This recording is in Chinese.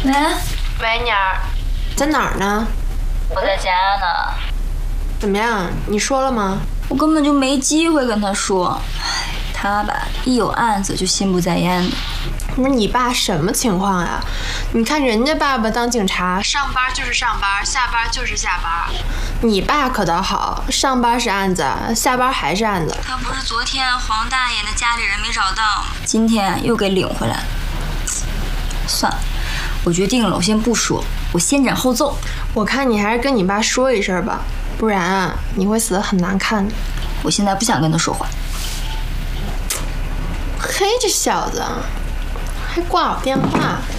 喂， 喂，妮儿， 在哪儿呢？ 我在家呢。 怎么样？你说了吗？ 我根本就没机会跟他说。他吧，一有案子就心不在焉的。 不是你爸什么情况呀？你看人家爸爸当警察，上班就是上班，下班就是下班。你爸可倒好，上班是案子，下班还是案子。 他不是昨天黄大爷的家里人没找到吗？今天又给领回来了。算了，我决定了，我先不说，我先斩后奏。 我看你还是跟你爸说一声吧，不然啊，你会死得很难看的。 我现在不想跟他说话。 嘿，这小子还挂我电话。